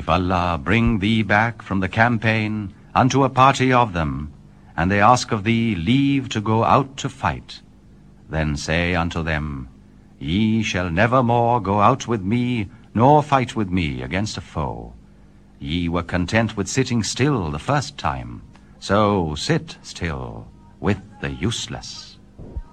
If Allah bring thee back from the campaign unto a party of them, and they ask of thee leave to go out to fight, then say unto them, Ye shall never more go out with me, nor fight with me against a foe. Ye were content with sitting still the first time, so sit still with the useless.